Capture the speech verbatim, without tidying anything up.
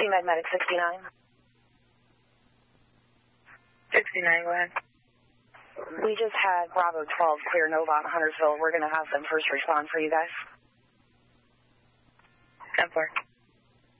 Med Medic sixty-nine. sixty-nine, go ahead. We just had Bravo twelve clear Nova on Huntersville. We're going to have them first respond for you guys. ten four.